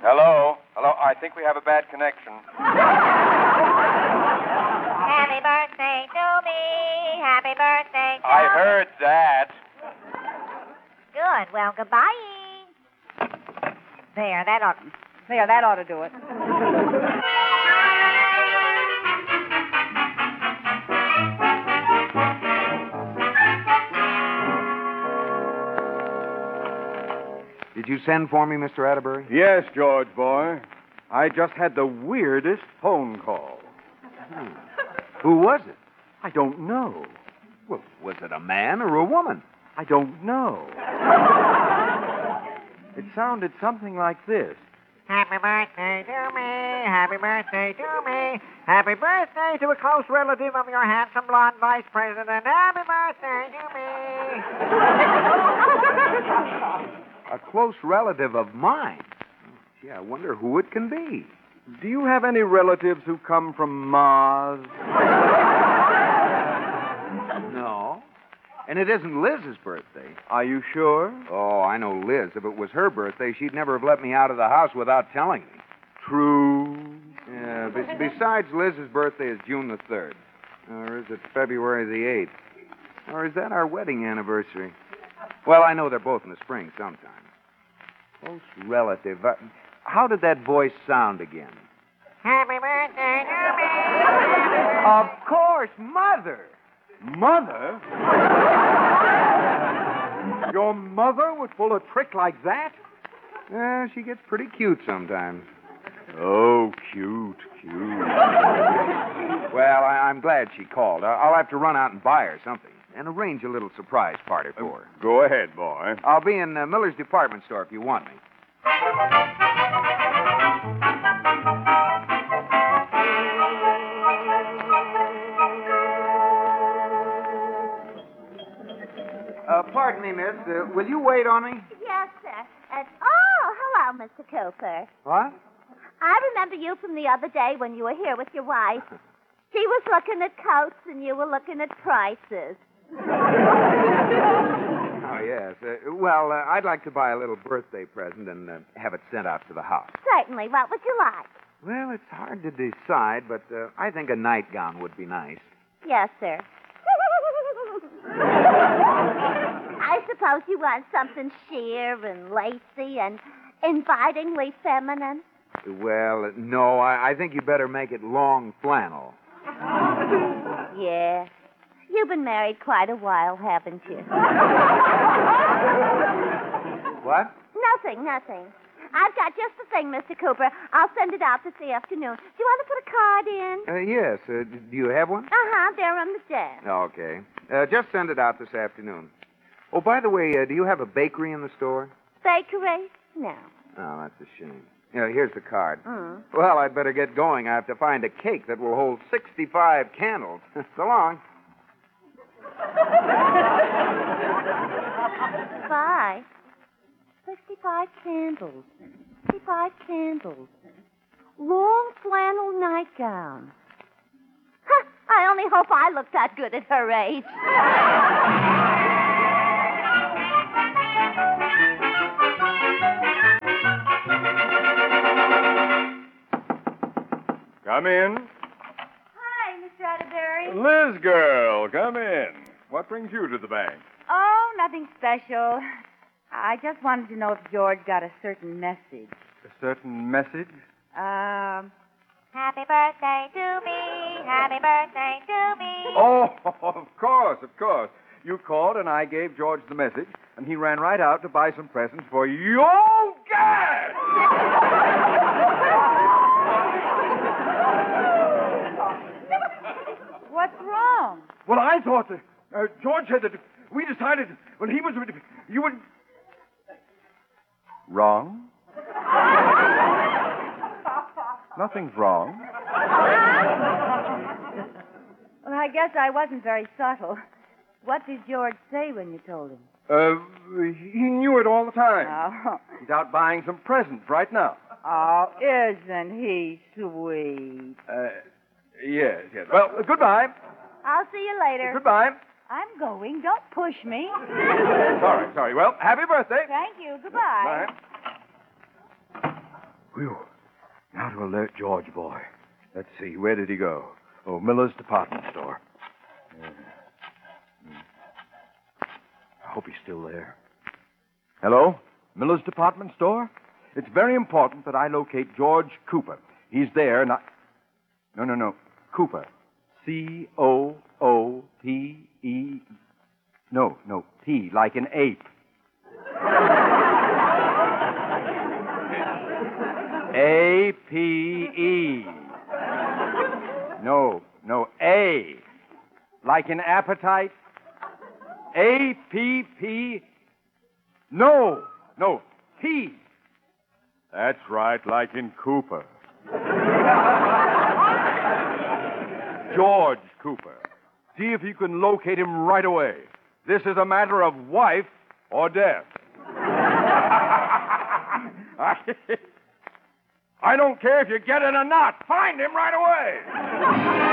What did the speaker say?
Hello? Hello? I think we have a bad connection. Happy birthday to me. Happy birthday to I heard that. Good. Well, goodbye. There, that ought to do it. Did you send for me, Mr. Atterbury? Yes, George boy. I just had the weirdest phone call. Who was it? I don't know. Well, was it a man or a woman? I don't know. It sounded something like this. Happy birthday to me. Happy birthday to me. Happy birthday to a close relative of your handsome blonde vice president. Happy birthday to me. A close relative of mine. Gee, I wonder who it can be. Do you have any relatives who come from Mars? No. And it isn't Liz's birthday. Are you sure? Oh, I know Liz. If it was her birthday, she'd never have let me out of the house without telling me. True. Yeah, besides, Liz's birthday is June the 3rd. Or is it February the 8th? Or is that our wedding anniversary? Well, I know they're both in the spring sometime. Close relative. How did that voice sound again? Happy birthday to me. Of course, Mother. Mother? Your mother would pull a trick like that? Yeah, she gets pretty cute sometimes. Oh, cute. Well, I'm glad she called. I'll have to run out and buy her something and arrange a little surprise party for her. Go ahead, boy. I'll be in Miller's department store if you want me. Pardon me, miss. Will you wait on me? Yes, sir. Hello, Mr. Cooper. What? I remember you from the other day when you were here with your wife. She was looking at coats and you were looking at prices. Oh, yes. Well, I'd like to buy a little birthday present and have it sent out to the house. Certainly. What would you like? Well, it's hard to decide, but I think a nightgown would be nice. Yes, sir. I suppose you want something sheer and lacy and invitingly feminine. Well, no, I think you'd better make it long flannel. Yeah. You've been married quite a while, haven't you? What? Nothing. I've got just the thing, Mr. Cooper. I'll send it out this afternoon. Do you want to put a card in? Yes. Do you have one? Uh-huh. They're on the desk. Okay. Just send it out this afternoon. Oh, by the way, do you have a bakery in the store? Bakery? No. Oh, that's a shame. Here's the card. Mm. Well, I'd better get going. I have to find a cake that will hold 65 candles. So long. 65 candles. 65 candles. Long flannel nightgown. Huh, I only hope I look that good at her age. Come in. Hi, Mr. Atterbury. Liz girl, come in. What brings you to the bank? Oh, nothing special. I just wanted to know if George got a certain message. A certain message? Happy birthday to me. Happy birthday to me. Oh, of course. You called and I gave George the message, and he ran right out to buy some presents for you. Gas! What's wrong? Well, I thought that George said that we decided when he was... You would... Wrong? Nothing's wrong. Well, I guess I wasn't very subtle. What did George say when you told him? He knew it all the time. Oh, He's out buying some presents right now. Isn't he sweet? Yes. Well, goodbye. I'll see you later. Goodbye. I'm going. Don't push me. Sorry. Well, happy birthday. Thank you. Goodbye. Bye. Whew. Now to alert George boy. Let's see, where did he go? Oh, Miller's department store. I hope he's still there. Hello? Miller's department store? It's very important that I locate George Cooper. He's there, and I... No. Cooper. C-O-O-P-E... No, P, like an ape. A-P-E. No, A. Like an appetite. A-P-P. No, P. That's right, like in Cooper. George Cooper. See if you can locate him right away. This is a matter of wife or death. I don't care if you get it or not. Find him right away.